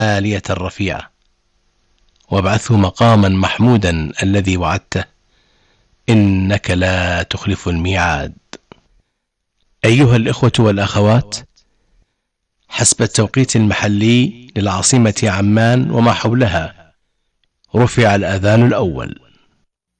عالية رفيعة، وابعثه مقاما محمودا الذي وعدته، إنك لا تخلف الميعاد. أيها الإخوة والأخوات، حسب التوقيت المحلي للعاصمة عمان وما حولها، رفع الأذان الأول.